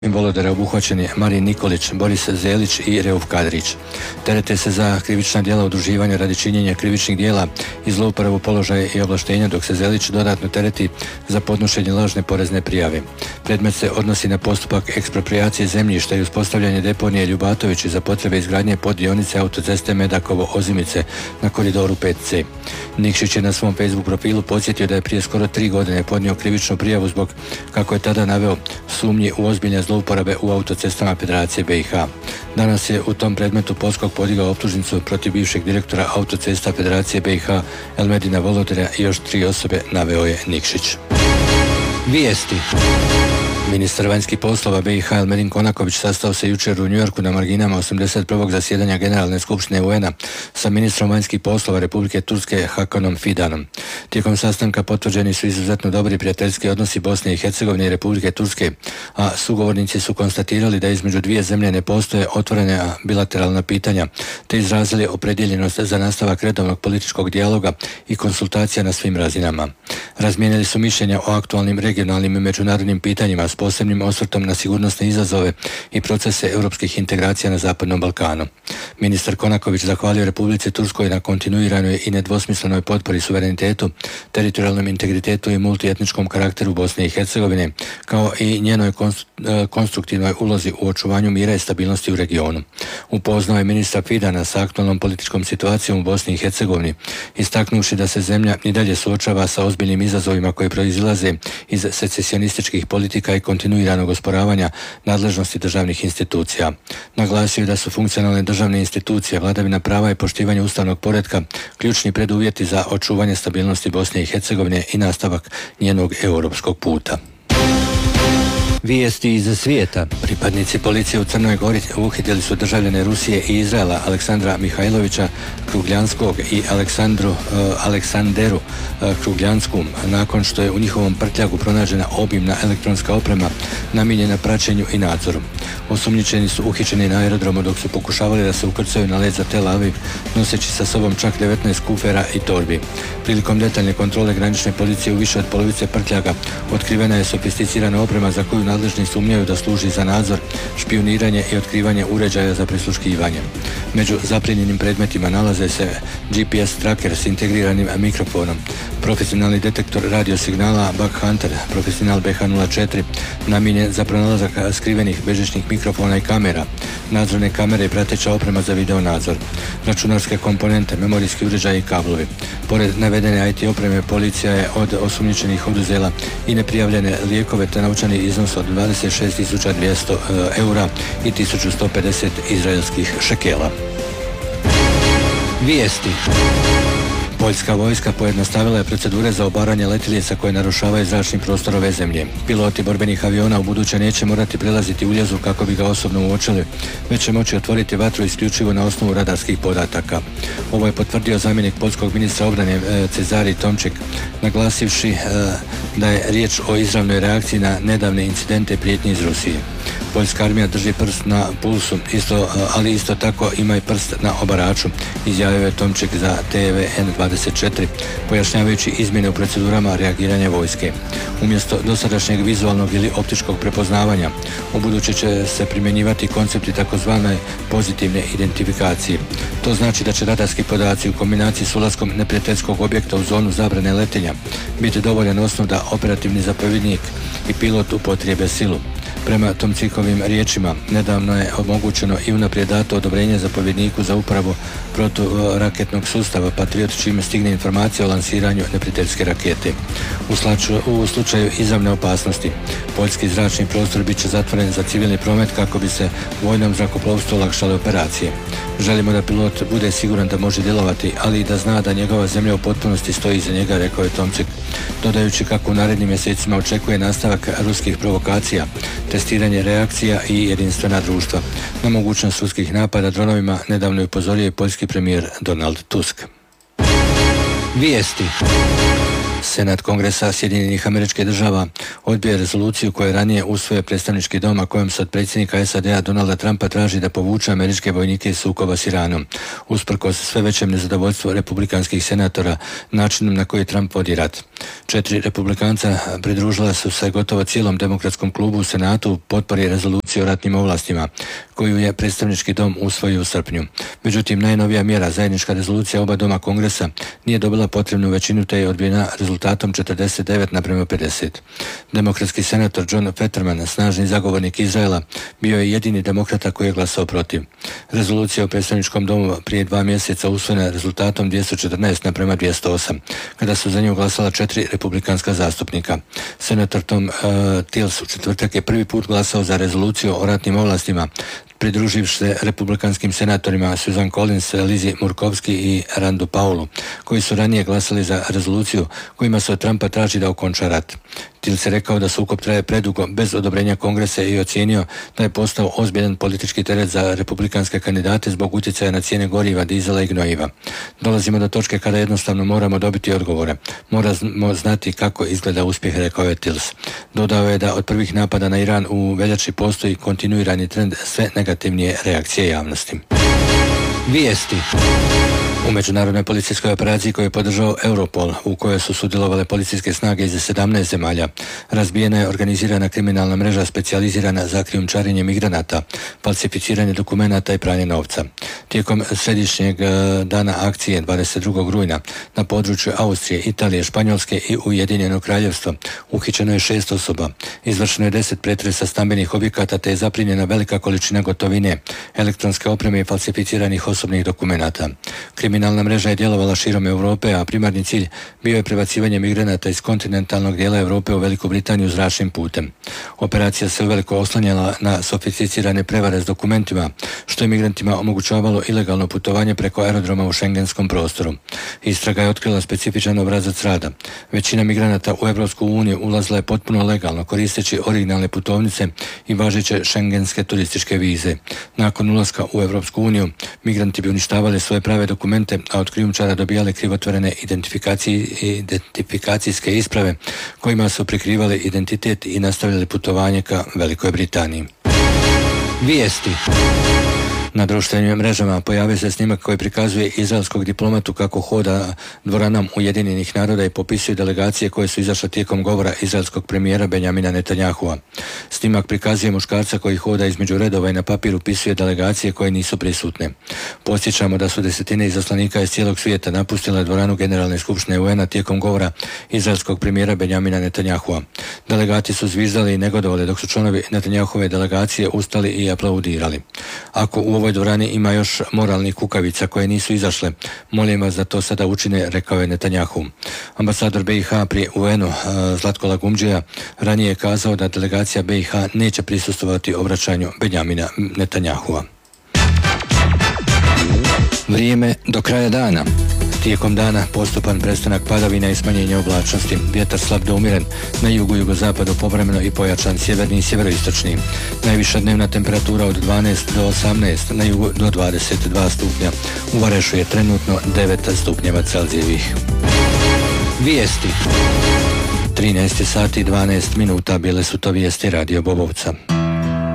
Volodara obuhvaćeni Marin Nikolić, Boris Zelić i Reuf Kadrić. Terete se za krivična djela udruživanja radi činjenja krivičnih djela i zlouporabu položaja i ovlaštenja, dok se Zelić dodatno tereti za podnošenje lažne porezne prijave. Predmet se odnosi na postupak eksproprijacije zemljišta i uspostavljanje deponije Ljubatovići za potrebe izgradnje poddionice autoceste Medakovo-Ozimice na koridoru 5C. Nikšić je na svom Facebook profilu podsjetio da je prije skoro 3 godine podnio krivičnu prijavu zbog, kako je tada naveo, sumnji u ozbiljne zlouporabe u autocestama Federacije BiH. Danas je u tom predmetu Poskok podigao optužnicu protiv bivšeg direktora autocesta Federacije BiH Elmedina Volodara i još 3 osobe, naveo je Nikšić. Vijesti. Ministar vanjskih poslova BiH Elmedin Konaković sastao se jučer u Njujorku na marginama 81. zasjedanja Generalne skupštine UN-a sa ministrom vanjskih poslova Republike Turske Hakanom Fidanom. Tijekom sastanka potvrđeni su izuzetno dobri prijateljski odnosi Bosne i Hercegovine i Republike Turske, a sugovornici su konstatirali da između dvije zemlje ne postoje otvorena bilateralna pitanja, te izrazili opredjeljenost za nastavak redovnog političkog dijaloga i konsultacija na svim razinama. Razmijenili su mišljenja o aktualnim regionalnim i međunarodnim pitanjima s posebnim osvrtom na sigurnosne izazove i procese europskih integracija na Zapadnom Balkanu. Ministar Konaković zahvalio Republici Turskoj na kontinuiranoj i nedvosmislenoj potpori suverenitetu, teritorijalnom integritetu i multietničkom karakteru Bosne i Hercegovine, kao i njenoj konstruktivnoj ulozi u očuvanju mira i stabilnosti u regionu. Upoznao je ministra Fidana sa aktualnom političkom situacijom u Bosni i Hercegovini, istaknuvši da se zemlja i dalje suočava sa ozbiljnim izazovima koji proizilaze iz secesionističkih politika i kontinuiranog osporavanja nadležnosti državnih institucija. Naglasio je da su funkcionalne državne institucije, vladavina prava i poštivanje ustavnog poretka ključni preduvjeti za očuvanje stabilnosti Bosne i Hercegovine i nastavak njenog europskog puta. Vijesti iz svijeta. Pripadnici policije u Crnoj Gori uhitili su državljane Rusije i Izraela Aleksandra Mihajlovića Krugljanskog i Aleksanderu Krugljansku, nakon što je u njihovom prtljagu pronađena obimna elektronska oprema namijenjena praćenju i nadzoru. Osumnjičeni su uhićeni na aerodromu dok su pokušavali da se ukrcaju na let za Tel Aviv, noseći sa sobom čak 19 kufera i torbi. Prilikom detaljne kontrole granične policije u više od polovice prtljaga otkrivena je sofisticirana oprema za koju nadležni sumnjaju da služi za nadzor, špijuniranje i otkrivanje uređaja za prisluškivanje. Među zaplijenjenim predmetima nalaze se GPS tracker s integriranim mikrofonom, profesionalni detektor radiosignala Bughunter, profesional BH04, namijenjen za pronalazak skrivenih bežičnih mikrofona i kamera, nadzorne kamere i prateća oprema za video nadzor, računarske komponente, memorijski uređaji i kablovi. Pored navedene IT opreme, policija je od osumnjičenih oduzela i neprijavljene lijekove te novčani iznos od 26.200 eura i 1.150 izraelskih šekela. Vijesti. Poljska vojska pojednostavila je procedure za obaranje letjelica koje narušavaju zračni prostor ove zemlje. Piloti borbenih aviona u buduće neće morati prelaziti uljazu kako bi ga osobno uočili, već će moći otvoriti vatru isključivo na osnovu radarskih podataka. Ovo je potvrdio zamjenik poljskog ministra obrane Cezari Tomčik, naglasivši da je riječ o izravnoj reakciji na nedavne incidente prijetnje iz Rusije. Poljska armija drži prst na pulsu, ali isto tako ima i prst na obaraču, izjavio je Tomčik za TVN24, pojašnjavajući izmjene u procedurama reagiranja vojske. Umjesto dosadašnjeg vizualnog ili optičkog prepoznavanja, ubuduće će se primjenjivati koncepti takozvane pozitivne identifikacije. To znači da će radarski podaci u kombinaciji s ulaskom neprijateljskog objekta u zonu zabrane letenja biti dovoljan osnov da operativni zapovjednik i pilot upotrijebe silu. Prema Tomčikovim riječima, nedavno je omogućeno i unaprijed dato odobrenje zapovjedniku za uporabu proturaketnog sustava Patriot, čime stigne informacija o lansiranju neprijateljske rakete. U slučaju izravne opasnosti, poljski zračni prostor bit će zatvoren za civilni promet kako bi se vojnom zrakoplovstvu olakšale operacije. Želimo da pilot bude siguran da može djelovati, ali i da zna da njegova zemlja u potpunosti stoji iza njega, rekao je Tomčik, dodajući kako u narednim mjesecima očekuje nastavak ruskih provokacija, testiranje reakcija i jedinstvena društva. Na mogućnost ruskih napada dronovima nedavno je upozorio i poljski premijer Donald Tusk. Vijesti. Senat Kongresa Sjedinjenih Američkih Država odbio rezoluciju koju je ranije usvojio predstavnički dom, a kojom se od predsjednika SAD-a Donalda Trumpa traži da povuče američke vojnike iz sukoba s Iranom, usprkos sve većem nezadovoljstvu republikanskih senatora načinom na koji Trump vodi rat. 4 republikanca pridružila su se gotovo cijelom demokratskom klubu u Senatu u potpori rezoluciji o ratnim ovlastima, koju je predstavnički dom usvojio u srpnju. Međutim, najnovija mjera, zajednička rezolucija oba doma Kongresa, nije dobila potrebnu većinu te je odbijena rezultatom 49:50. Demokratski senator John Fetterman, snažni zagovornik Izraela, bio je jedini demokrata koji je glasao protiv. Rezolucija u predstavničkom domu prije 2 mjeseca usvojena rezultatom 214:208, kada su za nju glasala 4 republikanska zastupnika. Senator Tom Tillis u četvrtak je prvi put glasao za rezoluciju o ratnim ovlastima, pridruživši se republikanskim senatorima Susan Collins, Lizi Murkowski i Randu Paulu, koji su ranije glasali za rezoluciju kojima se od Trumpa traži da okonča rat. Tillis je rekao da sukob traje predugo bez odobrenja Kongresa i ocijenio da je postao ozbiljan politički teret za republikanske kandidate zbog utjecaja na cijene goriva, dizela i gnojiva. Dolazimo do točke kada jednostavno moramo dobiti odgovore. Moramo znati kako izgleda uspjeh, rekao je Tillis. Dodao je da od prvih napada na Iran u veljači postoji kontinuirani trend sve negativnije reakcije javnosti. Vijesti. U međunarodnoj policijskoj operaciji koju je podržao Europol, u kojoj su sudjelovale policijske snage iz 17 zemalja, razbijena je organizirana kriminalna mreža specijalizirana za krijumčarenje migranata, falsificiranje dokumenata i pranje novca. Tijekom središnjeg dana akcije 22. rujna na području Austrije, Italije, Španjolske i Ujedinjenog Kraljevstva uhićeno je 6 osoba, izvršeno je 10 pretresa stambenih objekata te je zaprimljena velika količina gotovine, elektronske opreme i falsificiranih osobnih dokumenata. Kriminalna mreža je djelovala širom Europe, a primarni cilj bio je prebacivanje migranata iz kontinentalnog dijela Europe u Veliku Britaniju zračnim putem. Operacija se uveliko oslanjala na sofisticirane prevare s dokumentima, što je migrantima omogućavalo ilegalno putovanje preko aerodroma u šengenskom prostoru. Istraga je otkrila specifičan obrazac rada. Većina migranata u Europsku uniju ulazila je potpuno legalno, koristeći originalne putovnice i važeće šengenske turističke vize. Nakon ulaska u Europsku uniju, migranti bi uništavali svoje prave dokumente, a od krijumčara dobijali krivotvorene identifikacijske isprave kojima su prikrivali identitet i nastavljali putovanje ka Velikoj Britaniji. Vijesti. Na društvenim mrežama pojavio se snimak koji prikazuje izraelskog diplomatu kako hoda dvoranom Ujedinjenih naroda i popisuje delegacije koje su izašle tijekom govora izraelskog premijera Benjamina Netanyahua. Snimak prikazuje muškarca koji hoda između redova i na papir upisuje delegacije koje nisu prisutne. Podsjećamo da su desetine izaslanika iz cijelog svijeta napustile dvoranu Generalne skupštine UN-a tijekom govora izraelskog premijera Benjamina Netanyahua. Delegati su zviždali i negodovali dok su članovi Netanyahuove delegacije ustali i aplaudirali. Ako u ovoj dvorani ima još moralnih kukavica koje nisu izašle, molim vas da to sada učine, rekao je Netanyahu. Ambasador BiH pri UN-u Zlatko Lagumdžija ranije je kazao da delegacija BiH neće prisustvovati obraćanju Benjamina Netanyahua. Vrijeme do kraja dana. Tijekom dana postupan prestanak padavina i smanjenje oblačnosti. Vjetar slab do umiren, na jugu, jugozapadu povremeno i pojačan, sjeverni i sjeveroistočni. Najviša dnevna temperatura od 12 do 18, na jugu do 22 stupnja. U Varešu je trenutno 9 stupnjeva Celzijevih. Vijesti. 13 sati 12 minuta, bile su to vijesti Radio Bobovca.